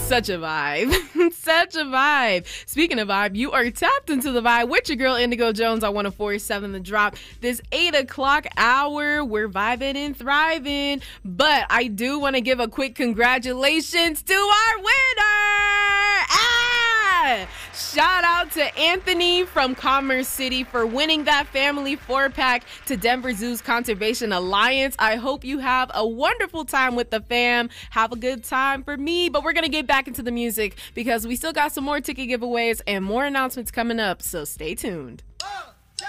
Such a vibe. Such a vibe. Speaking of vibe, you are tapped into the vibe with your girl Indigo Jones on 104.7 The Drop. This 8 o'clock hour, we're vibing and thriving. But I do want to give a quick congratulations to our winner. Shout out to Anthony from Commerce City for winning that family 4-pack to Denver Zoo's Conservation Alliance. I hope you have a wonderful time with the fam. Have a good time for me. But we're going to get back into the music because we still got some more ticket giveaways and more announcements coming up. So stay tuned.